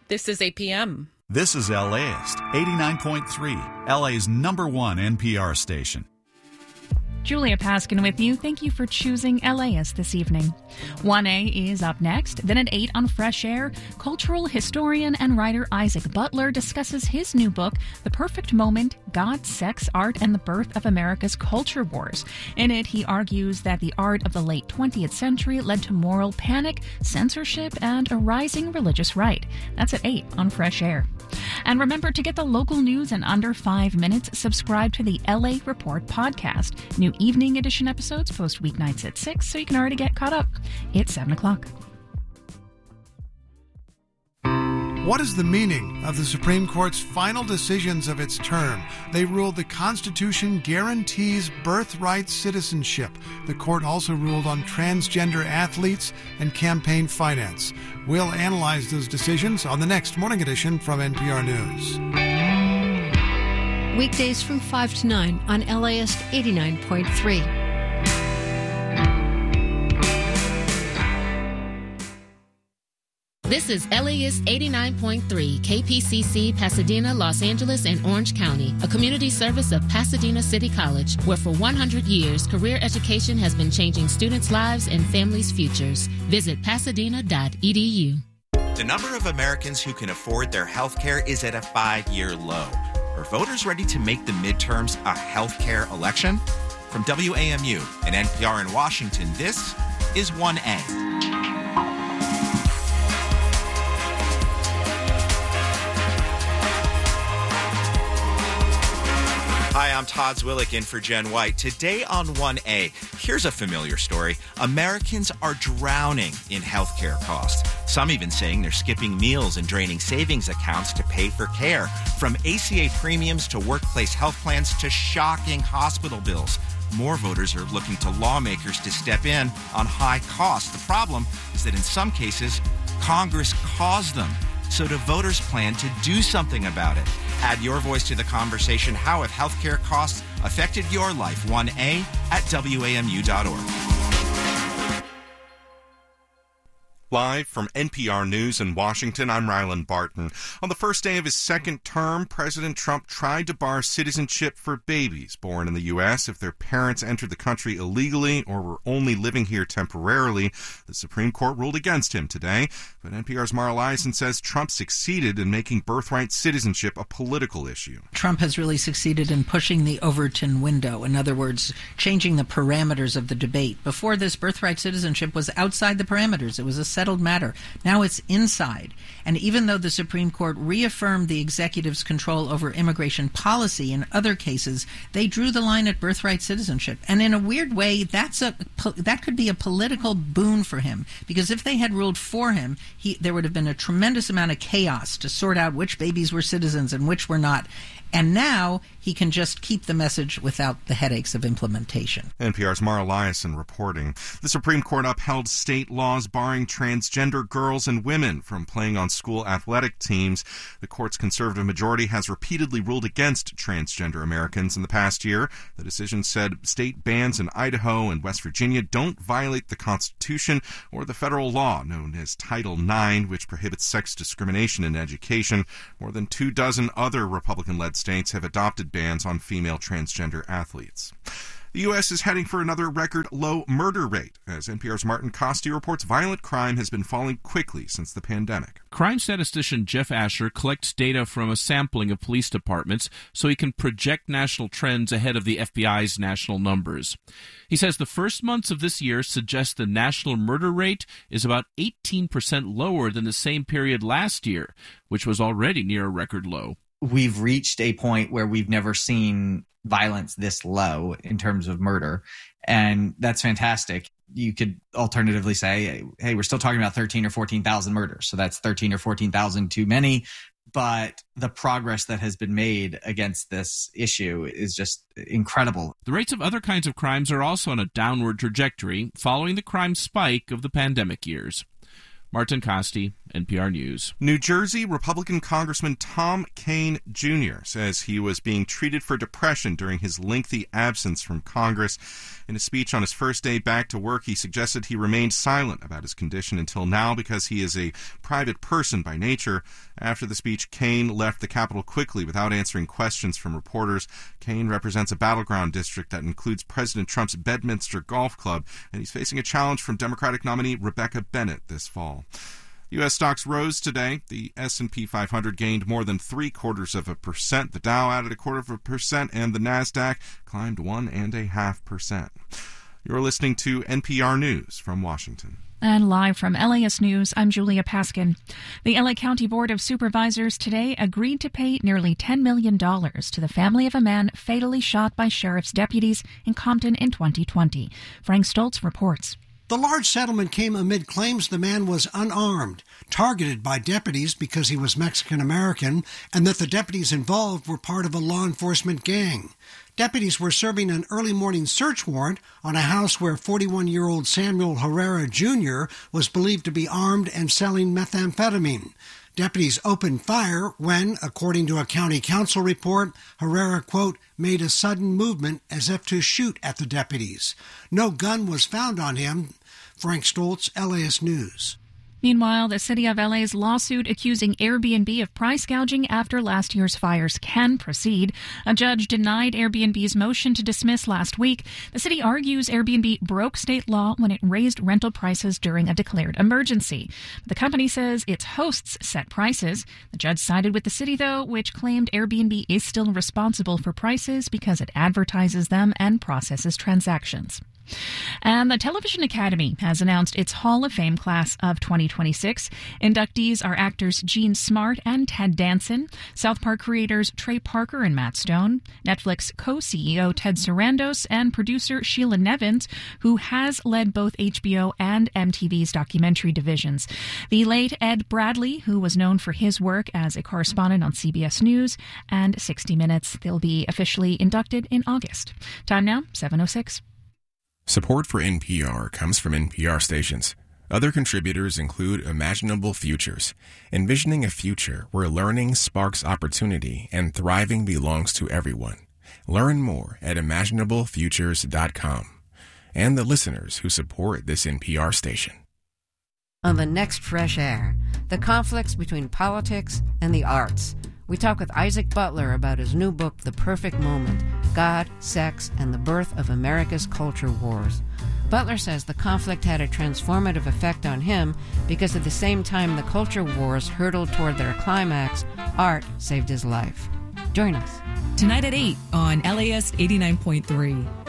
This is 8 p.m. This is LAist, 89.3, LA's #1 NPR station. Julia Paskin with you. Thank you for choosing LAist this evening. 1A is up next. Then at 8 on Fresh Air, cultural historian and writer Isaac Butler discusses his new book, The Perfect Moment, God, Sex, Art, and the Birth of America's Culture Wars. In it, he argues that the art of the late 20th century led to moral panic, censorship, and a rising religious right. That's at 8 on Fresh Air. And remember, to get the local news in under 5 minutes, subscribe to the LA Report podcast. New evening edition episodes post weeknights at 6, so you can already get caught up. It's 7 o'clock. What is the meaning of the Supreme Court's final decisions of its term? They ruled the Constitution guarantees birthright citizenship. The court also ruled on transgender athletes and campaign finance. We'll analyze those decisions on the next morning edition from NPR News. Weekdays from 5 to 9 on LAist 89.3. This is LAist 89.3, KPCC, Pasadena, Los Angeles, and Orange County, a community service of Pasadena City College, where for 100 years, career education has been changing students' lives and families' futures. Visit pasadena.edu. The number of Americans who can afford their health care is at a 5-year low. Are voters ready to make the midterms a health care election? From WAMU and NPR in Washington, this is 1A. Hi, I'm Todd Zwillick in for Jen White. Today on 1A, here's a familiar story. Americans are drowning in healthcare costs. Some even saying they're skipping meals and draining savings accounts to pay for care. From ACA premiums to workplace health plans to shocking hospital bills. More voters are looking to lawmakers to step in on high costs. The problem is that in some cases, Congress caused them. So do voters plan to do something about it? Add your voice to the conversation. How have healthcare costs affected your life? 1A at WAMU.org. Live from NPR News in Washington, I'm Ryland Barton. On the first day of his second term, President Trump tried to bar citizenship for babies born in the U.S. if their parents entered the country illegally or were only living here temporarily. The Supreme Court ruled against him today, but NPR's Mara Liasson says Trump succeeded in making birthright citizenship a political issue. Trump has really succeeded in pushing the Overton window. In other words, changing the parameters of the debate. Before this, birthright citizenship was outside the parameters. It was a settled matter. Now it's inside. And even though the Supreme Court reaffirmed the executive's control over immigration policy in other cases, they drew the line at birthright citizenship. And in a weird way, that could be a political boon for him, because if they had ruled for him, there would have been a tremendous amount of chaos to sort out which babies were citizens and which were not. And now he can just keep the message without the headaches of implementation. NPR's Mara Liasson reporting. The Supreme Court upheld state laws barring transgender girls and women from playing on school athletic teams. The court's conservative majority has repeatedly ruled against transgender Americans in the past year. The decision said state bans in Idaho and West Virginia don't violate the Constitution or the federal law known as Title IX, which prohibits sex discrimination in education. More than 24 other Republican-led states have adopted bans on female transgender athletes. The U.S. is heading for another record low murder rate. As NPR's Martin Costi reports, violent crime has been falling quickly since the pandemic. Crime statistician Jeff Asher collects data from a sampling of police departments so he can project national trends ahead of the FBI's national numbers. He says the first months of this year suggest the national murder rate is about 18% lower than the same period last year, which was already near a record low. We've reached a point where we've never seen violence this low in terms of murder, and that's fantastic. You could alternatively say, hey, we're still talking about 13 or 14,000 murders, so that's 13 or 14,000 too many, but the progress that has been made against this issue is just incredible. The rates of other kinds of crimes are also on a downward trajectory following the crime spike of the pandemic years. Martin Costi, NPR News. New Jersey Republican Congressman Tom Kean Jr. says he was being treated for depression during his lengthy absence from Congress. In a speech on his first day back to work, he suggested he remained silent about his condition until now because he is a private person by nature. After the speech, Kean left the Capitol quickly without answering questions from reporters. Kean represents a battleground district that includes President Trump's Bedminster Golf Club, and he's facing a challenge from Democratic nominee Rebecca Bennett this fall. U.S. stocks rose today. The S&P 500 gained more than 0.75%. The Dow added 0.25%, and the Nasdaq climbed 1.5%. You're listening to NPR News from Washington. And live from LAist News, I'm Julia Paskin. The LA County Board of Supervisors today agreed to pay nearly $10 million to the family of a man fatally shot by sheriff's deputies in Compton in 2020. Frank Stoltz reports. The large settlement came amid claims the man was unarmed, targeted by deputies because he was Mexican-American, and that the deputies involved were part of a law enforcement gang. Deputies were serving an early morning search warrant on a house where 41-year-old Samuel Herrera Jr. was believed to be armed and selling methamphetamine. Deputies opened fire when, according to a county council report, Herrera, quote, made a sudden movement as if to shoot at the deputies. No gun was found on him. Frank Stoltz, LAist News. Meanwhile, the city of LA's lawsuit accusing Airbnb of price gouging after last year's fires can proceed. A judge denied Airbnb's motion to dismiss last week. The city argues Airbnb broke state law when it raised rental prices during a declared emergency. The company says its hosts set prices. The judge sided with the city, though, which claimed Airbnb is still responsible for prices because it advertises them and processes transactions. And the Television Academy has announced its Hall of Fame class of 2026. Inductees are actors Gene Smart and Ted Danson, South Park creators Trey Parker and Matt Stone, Netflix co-CEO Ted Sarandos, and producer Sheila Nevins, who has led both HBO and MTV's documentary divisions. The late Ed Bradley, who was known for his work as a correspondent on CBS News and 60 Minutes. They'll be officially inducted in August. Time now, 7:06. Support for NPR comes from NPR stations. Other contributors include Imaginable Futures, envisioning a future where learning sparks opportunity and thriving belongs to everyone. Learn more at imaginablefutures.com. And the listeners who support this NPR station. On the next Fresh Air, the conflicts between politics and the arts. We talk with Isaac Butler about his new book, The Perfect Moment, God, Sex, and the Birth of America's Culture Wars. Butler says the conflict had a transformative effect on him because at the same time the culture wars hurtled toward their climax, art saved his life. Join us. Tonight at 8 on LAist 89.3.